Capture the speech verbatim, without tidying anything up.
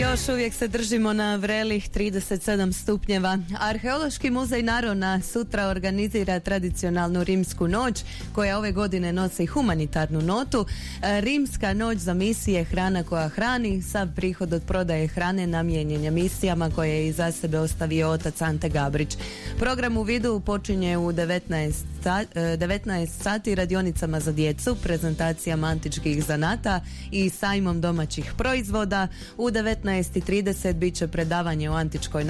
Još uvijek se držimo na vrelih trideset sedam stupnjeva. Arheološki muzej Narona sutra organizira tradicionalnu rimsku noć koja ove godine nosi humanitarnu notu. Rimska noć za misije Hrana koja hrani. Sav prihod od prodaje hrane namijenjen je misijama koje je iza sebe ostavio otac Ante Gabrić. Program u vidu počinje u devetnaest sati radionicama za djecu, prezentacijama antičkih zanata i sajmom domaćih proizvoda. U devetnaest i trideset bit će predavanje o antičkoj